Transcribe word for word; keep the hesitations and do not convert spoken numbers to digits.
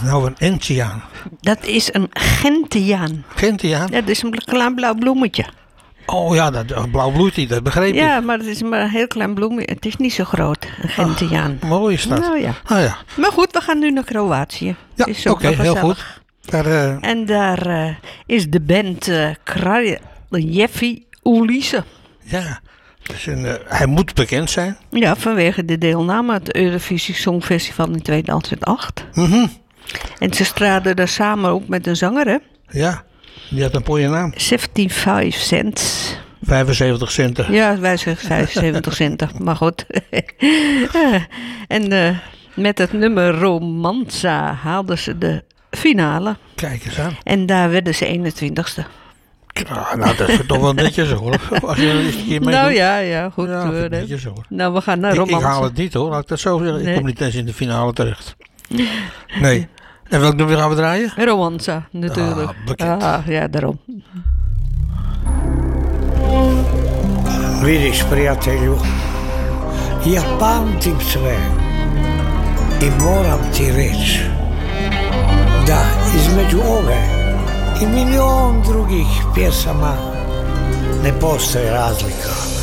nou een Enziaan? Dat is een Gentiaan. Gentiaan? Ja, dat is een klein blauw bloemetje. Oh ja, dat, blauw bloeit hij, dat begreep ik. Ja, maar het is maar een heel klein bloemetje. Het is niet zo groot, een Gentiaan. Ah, mooi is dat. Nou ja. Ah, ja. Maar goed, we gaan nu naar Kroatië. Ja, Is oké, ook wel heel gezellig. goed. Daar, uh... En daar uh, is de band uh, Kraljevi Ulisse. Ja, dus een, uh, hij moet bekend zijn. Ja, vanwege de deelname aan het Eurovisie Songfestival in tweeduizend acht. Mm-hmm. En ze straden daar samen ook met een zanger, hè? Ja, die had een mooie naam. zevenenvijftig cent. vijfenzeventig centen. Ja, wij zeggen vijfenzeventig centen, maar goed. En uh, met het nummer Romanza haalden ze de finale. Kijk eens aan. En daar werden ze eenentwintigste. Ja, nou, dat is toch wel netjes hoor. Als je er eens een keer mee Nou doet. ja, ja, goed. Ja, Uh, netjes hoor. nou, we gaan naar Ik, Romanza. ik haal het niet hoor, laat ik dat zo zeggen. Nee. Ik kom niet eens in de finale terecht. Nee. En welk nummer gaan we draaien? Romanza, natuurlijk. Ah, bekend. Ah, ja, daarom. Vidiš, prijatelju, ja pamtim sve i moram ti reći da između ove i milion drugih pjesama ne postoji razlika.